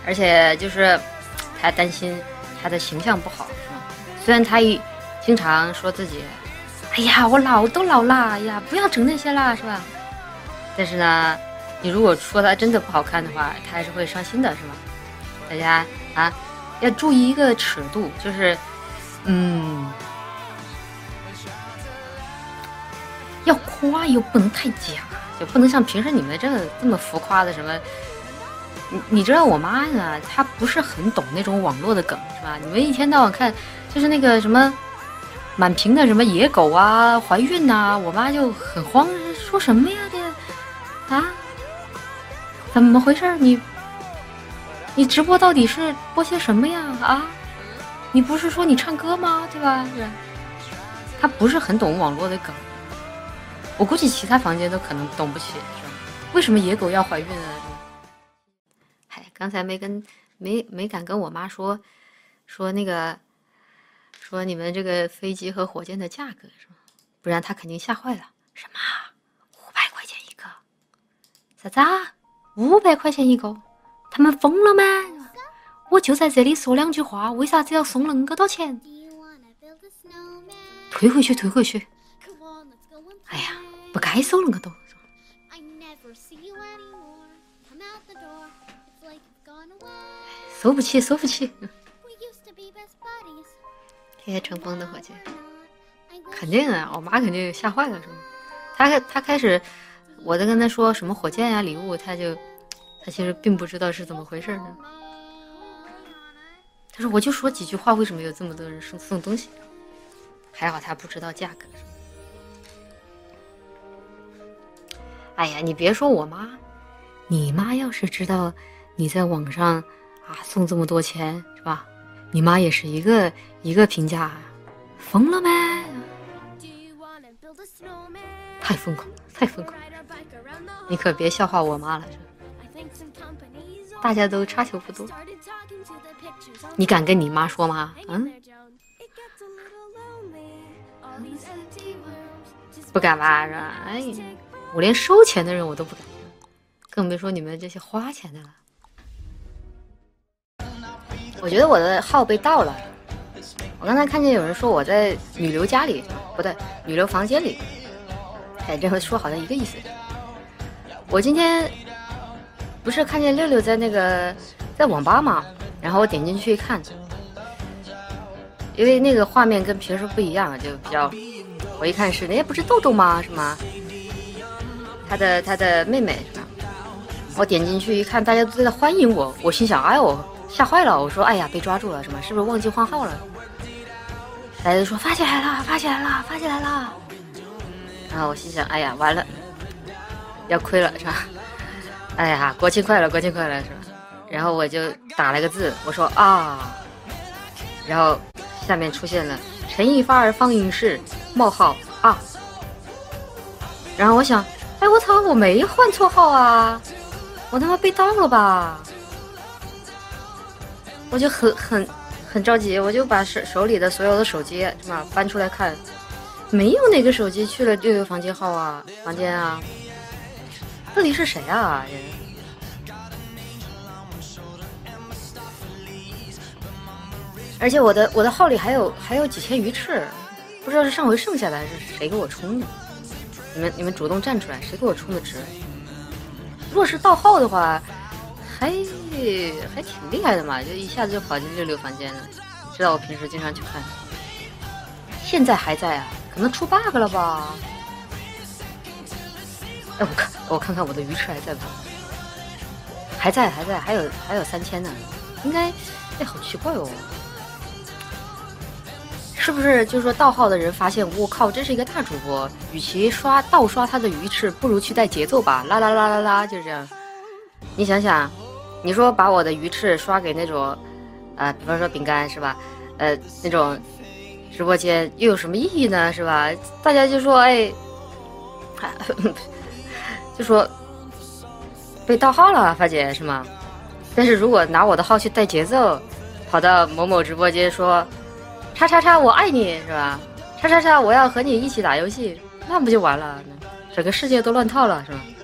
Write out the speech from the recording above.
而且就是他担心他的形象不好，是吧？虽然他经常说自己，哎呀，我都老啦，哎呀，不要整那些啦，是吧？但是呢，你如果说他真的不好看的话，他还是会伤心的，是吧？大家啊，要注意一个尺度，就是要夸又不能太假，就不能像平时你们这么浮夸的什么。你知道我妈呢，她不是很懂那种网络的梗，是吧？你们一天到晚看，就是那个什么满屏的什么野狗啊、怀孕啊，我妈就很慌，说什么呀这啊？怎么回事？你直播到底是播些什么呀？啊？你不是说你唱歌吗？对吧？是。她不是很懂网络的梗，我估计其他房间都可能懂不起，是吧？为什么野狗要怀孕啊？刚才没敢跟我妈说那个说你们这个飞机和火箭的价格，是吧？不然她肯定吓坏了。什么500块钱一个？啥子？500块钱一个？他们疯了吗？我就在这里说2句话，为啥子要送那么多钱？退回去！哎呀，不该收那么多。收不起。天天乘风的火箭，肯定啊，我妈肯定吓坏了，是吗？她开始，我在跟她说什么火箭呀、礼物，她其实并不知道是怎么回事呢。她说我就说几句话，为什么有这么多人送东西？还好她不知道价格。哎呀，你别说我妈，你妈要是知道你在网上送这么多钱，是吧？你妈也是一个评价，疯了吗？太疯狂！你可别笑话我妈了，大家都差球不多。你敢跟你妈说吗？不敢吧？是吧？哎呀，我连收钱的人我都不敢，更别说你们这些花钱的了。我觉得我的号被盗了。我刚才看见有人说我在女流家里，不对，女流房间里。哎，这回说好像一个意思。我今天不是看见六六在网吧嘛，然后我点进去一看，因为那个画面跟平时不一样，就比较，我一看是那不是豆豆吗？是吗？他的妹妹是吧？我点进去一看，大家都在欢迎我，我心想，哎呦，吓坏了！我说，哎呀，被抓住了，是吗？是不是忘记换号了？大家都说发起来了。然后我心想，哎呀，完了，要亏了，是吧？哎呀，国庆快乐，是吧？然后我就打了个字，我说啊，然后下面出现了陈一发儿放映室冒号啊，然后我想，哎，我操，我没换错号啊，我他妈被盗了吧？我就很着急，我就把手里的所有的手机是吧翻出来看，没有哪个手机去了六六房间房间啊，到底是谁啊？而且我的号里还有几千鱼翅，不知道是上回剩下的还是谁给我充的。你们主动站出来，谁给我充的值？如果是盗号的话，还挺厉害的嘛，就一下子就跑进六六房间了。知道我平时经常去看，现在还在啊，可能出 bug 了吧？哎，我看看我的鱼翅还在不？还在，还有3000呢，应该。哎，好奇怪哦。是不是就是说盗号的人发现，我靠，这是一个大主播，与其盗刷他的鱼翅，不如去带节奏吧，啦啦啦啦啦，就这样。你想想，你说把我的鱼翅刷给那种，比方说饼干是吧？那种直播间又有什么意义呢？是吧？大家就说，哎，就说被盗号了，发姐是吗？但是如果拿我的号去带节奏，跑到某某直播间说。叉叉叉，我爱你是吧？叉叉叉，我要和你一起打游戏，那不就完了？整个世界都乱套了是吧？